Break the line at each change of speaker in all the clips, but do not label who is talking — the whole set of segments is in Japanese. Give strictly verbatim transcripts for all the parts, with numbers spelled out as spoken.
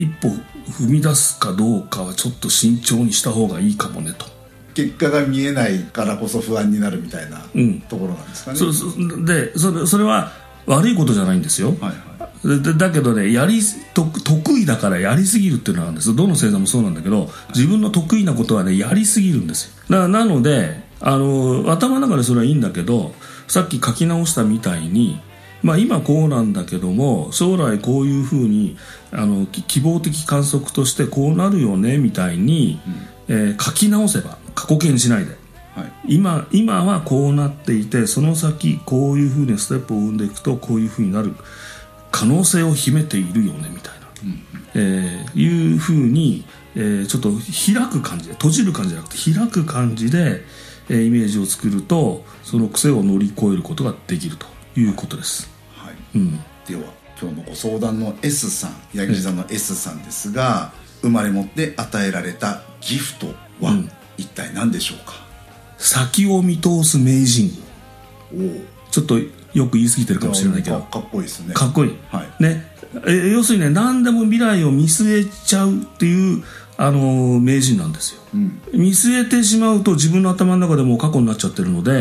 一歩踏み出すかどうかはちょっと慎重にした方がいいかもねと。
結果が見えないからこそ不安になるみたいな、うん、ところなんですかね。
そそでそれ、それは悪いことじゃないんですよ、はいはい、でだけどね、やりと得意だからやりすぎるっていうのがあるんです。どの星座もそうなんだけど、自分の得意なことはねやりすぎるんですよ。 な, なのであの頭の中でそれはいいんだけど、さっき書き直したみたいに、まあ、今こうなんだけども将来こういうふうにあの希望的観測としてこうなるよねみたいに、うん、えー、書き直せば過去形にしないで、はい、今, 今はこうなっていて、その先こういうふうにステップを踏んでいくとこういうふうになる可能性を秘めているよねみたいな、うん、えー、いうふうに、えー、ちょっと開く感じで、閉じる感じじゃなくて開く感じで、えー、イメージを作るとその癖を乗り越えることができるということです、
はい、うん、では今日のご相談の S さん、ヤギ座の S さんですが、生まれ持って与えられたギフトは、うん、一体何でしょうか。
先を見通す名人。お、ちょっとよく言い過ぎてるかもしれないけど
か, かっこいいですね。
かっこいい、はい、ね、え要するにね、何でも未来を見据えちゃうっていうあの名人なんですよ、うん、見据えてしまうと自分の頭の中でもう過去になっちゃってるので、うん、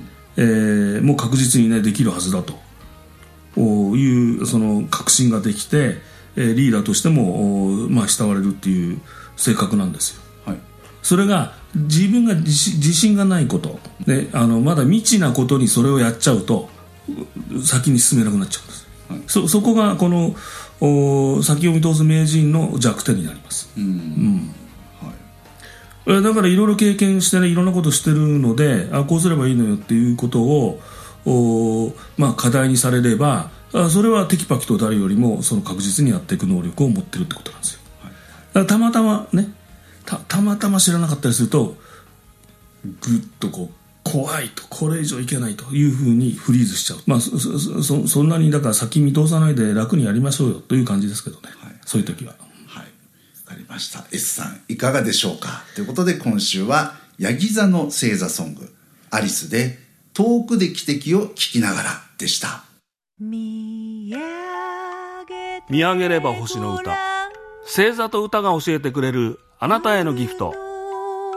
えー、もう確実にねできるはずだというその確信ができて、えー、リーダーとしても、まあ、慕われるっていう性格なんですよ、はい、それが自分が 自, 自信がないこと、ね、あのまだ未知なことにそれをやっちゃうと先に進めなくなっちゃうんです、はい、そ, そこがこの先を見通す名人の弱点になります。うん、うん、はい、だからいろいろ経験してね、いろんなことしてるので、あこうすればいいのよっていうことを、まあ、課題にされれば、それはテキパキと誰よりもその確実にやっていく能力を持ってるってことなんですよ、はい、だからたまたまね た, たまたま知らなかったりするとぐっとこう怖いと、これ以上いけないというふうにフリーズしちゃう、まあ、そ, そ, そんなにだから先見通さないで楽にやりましょうよという感じですけどね、はい、そういう時は。
はい、分かりました。 S さんいかがでしょうか。ということで今週はヤギ座の星座ソングアリスで遠くで汽笛を聞きながらでした。
見上げれば星の歌、星座と歌が教えてくれるあなたへのギフト。